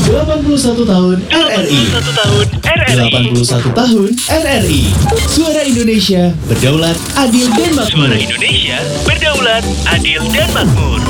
81 tahun RRI. 81 tahun RRI. Suara Indonesia berdaulat, adil dan makmur. Suara Indonesia berdaulat, adil dan makmur.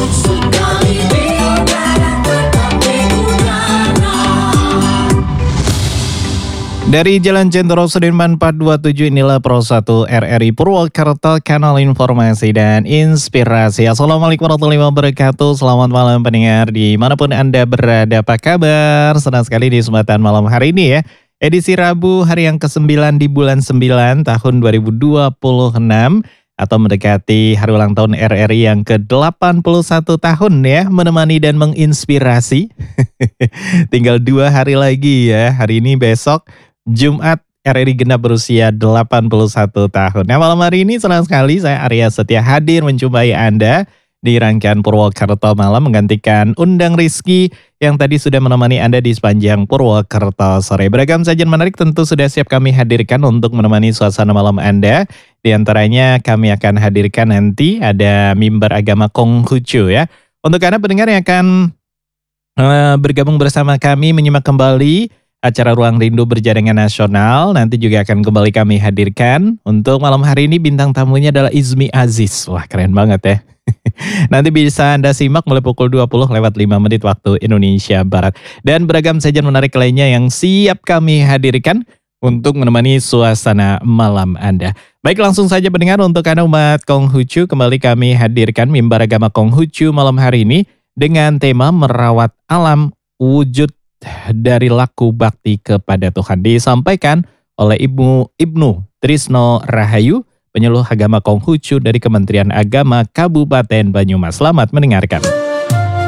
Dari Jalan Jenderal Sudirman 427 inilah Pro 1 RRI Purwokerto, kanal informasi dan inspirasi. Assalamualaikum warahmatullahi wabarakatuh. Selamat malam pendengar dimanapun Anda berada. Apa kabar? Senang sekali di kesempatan malam hari ini ya. Edisi Rabu hari yang ke-9 di bulan 9 tahun 2026 atau mendekati hari ulang tahun RRI yang ke-81 tahun ya, menemani dan menginspirasi. Tinggal 2 hari lagi ya, hari ini besok Jumat RRI genap berusia 81 tahun. Nah malam hari ini senang sekali saya Arya Setia hadir menjumpai Anda di rangkaian Purwokerto Malam menggantikan Undang Rizky yang tadi sudah menemani Anda di sepanjang Purwokerto sore. Beragam sajian menarik tentu sudah siap kami hadirkan untuk menemani suasana malam Anda. Di antaranya kami akan hadirkan nanti ada mimbar agama Konghucu ya. Untuk Anda pendengar yang akan bergabung bersama kami menyimak kembali acara Ruang Rindu Berjaringan Nasional, nanti juga akan kembali kami hadirkan. Untuk malam hari ini bintang tamunya adalah Izmi Aziz. Wah keren banget ya. Nanti bisa Anda simak mulai pukul 20 lewat 5 menit waktu Indonesia Barat. Dan beragam sajian menarik lainnya yang siap kami hadirkan untuk menemani suasana malam Anda. Baik langsung saja pendengar untuk Anda umat Konghucu, kembali kami hadirkan mimbar agama Konghucu malam hari ini dengan tema merawat alam wujud dari laku bakti kepada Tuhan, disampaikan oleh Ibnu Trisno Rahayu, penyuluh agama Konghucu dari Kementerian Agama Kabupaten Banyumas. Selamat mendengarkan.